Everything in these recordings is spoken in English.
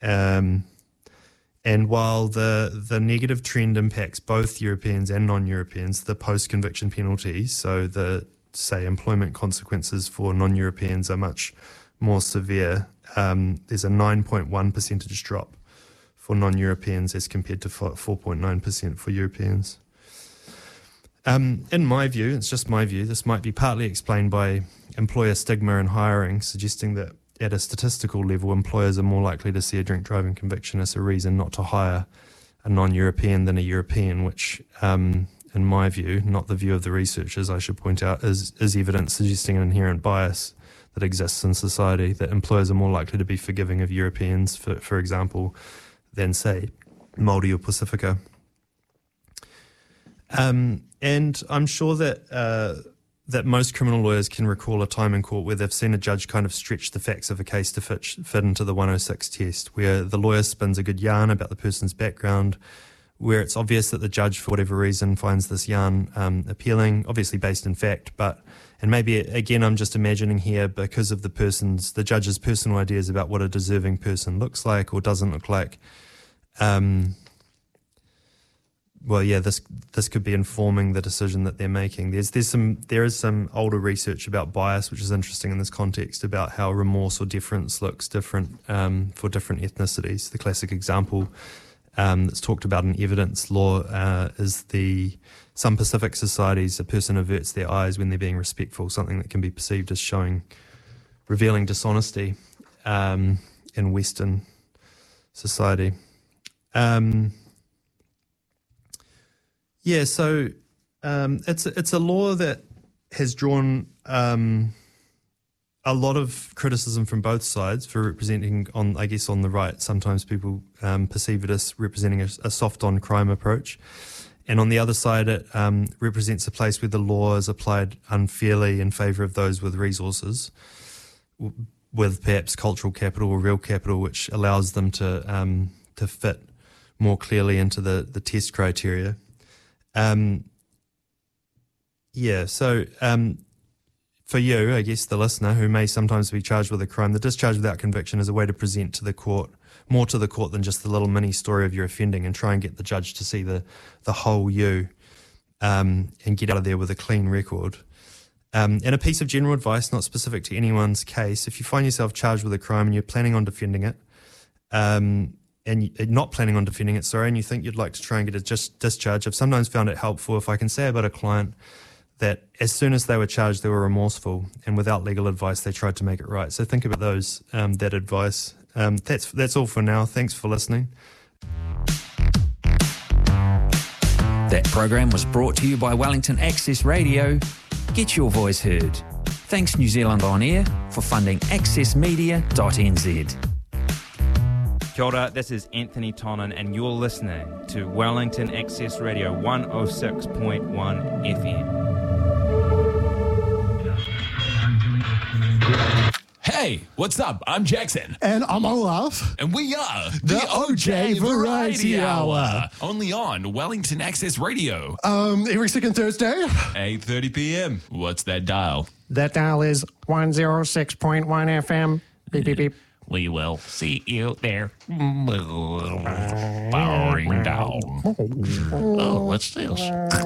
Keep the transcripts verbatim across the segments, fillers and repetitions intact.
Um, and while the the negative trend impacts both Europeans and non-Europeans, the post-conviction penalties, so the, say, employment consequences for non-Europeans are much more severe. Um, there's a nine point one percentage drop for non-Europeans as compared to four point nine percent for Europeans. Um, in my view, it's just my view, this might be partly explained by employer stigma in hiring, suggesting that at a statistical level, employers are more likely to see a drink driving conviction as a reason not to hire a non-European than a European, which, um, in my view, not the view of the researchers, I should point out, is, is evidence suggesting an inherent bias that exists in society, that employers are more likely to be forgiving of Europeans, for, for example, than, say, Māori or Pacifica. Um, and I'm sure that uh, that most criminal lawyers can recall a time in court where they've seen a judge kind of stretch the facts of a case to fit, fit into the one oh six test, where the lawyer spins a good yarn about the person's background, where it's obvious that the judge, for whatever reason, finds this yarn um, appealing, obviously based in fact, but, and maybe, again, I'm just imagining here because of the person's, the judge's personal ideas about what a deserving person looks like or doesn't look like. Um, well, yeah, this this could be informing the decision that they're making. There's there's some there is some older research about bias, which is interesting in this context, about how remorse or deference looks different um, for different ethnicities. The classic example um, that's talked about in evidence law uh, is the some Pacific societies, a person averts their eyes when they're being respectful, something that can be perceived as showing revealing dishonesty um, in Western society. Um, Yeah, so um, it's it's a law that has drawn um, a lot of criticism from both sides for representing, on I guess on the right, sometimes people um, perceive it as representing a, a soft on crime approach, and on the other side, it um, represents a place where the law is applied unfairly in favour of those with resources, with perhaps cultural capital or real capital, which allows them to um, to fit more clearly into the the test criteria. Um, yeah, so um, for you, I guess the listener who may sometimes be charged with a crime, the discharge without conviction is a way to present to the court, more to the court than just the little mini story of your offending, and try and get the judge to see the, the whole you um, and get out of there with a clean record. Um, and a piece of general advice, not specific to anyone's case, if you find yourself charged with a crime and you're planning on defending it, um, and you're not planning on defending it, sorry, and you think you'd like to try and get a just discharge, I've sometimes found it helpful if I can say about a client that as soon as they were charged, they were remorseful, and without legal advice, they tried to make it right. So think about those, um, that advice. Um, that's that's all for now. Thanks for listening. That program was brought to you by Wellington Access Radio. Get your voice heard. Thanks New Zealand On Air for funding access media dot n z. Kia ora, this is Anthony Tonin and you're listening to Wellington Access Radio one oh six point one F M. Hey, what's up? I'm Jackson. And I'm Olaf. And we are the, the O J Variety Hour. Only on Wellington Access Radio. Um, every second Thursday. eight thirty p.m. What's that dial? That dial is one oh six point one F M. Beep, beep, beep. We will see you there. Powering down. Oh, what's this?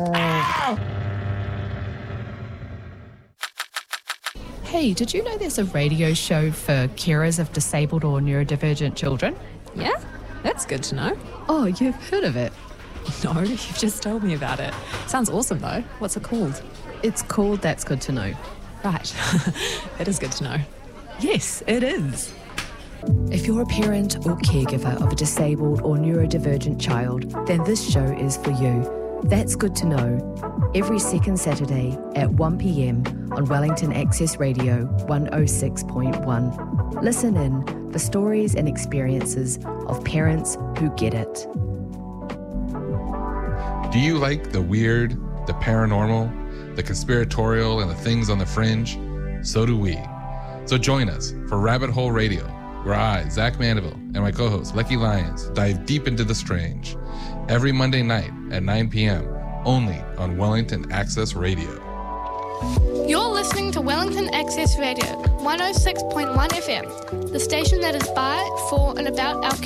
Hey, did you know there's a radio show for carers of disabled or neurodivergent children? Yeah? That's good to know. Oh, you've heard of it? No, you've just told me about it. Sounds awesome, though. What's it called? It's called That's Good to Know. Right. It is good to know. Yes, it is. If you're a parent or caregiver of a disabled or neurodivergent child, then this show is for you. That's Good to Know, every second Saturday at one p.m. on Wellington Access Radio one oh six point one. Listen in for stories and experiences of parents who get it. Do you like the weird, the paranormal, the conspiratorial, and the things on the fringe? So do we. So join us for Rabbit Hole Radio, where I, Zach Mandeville, and my co-host, Lecky Lyons, dive deep into the strange. Every Monday night at nine p.m., only on Wellington Access Radio. You're listening to Wellington Access Radio, one oh six point one F M, the station that is by, for, and about our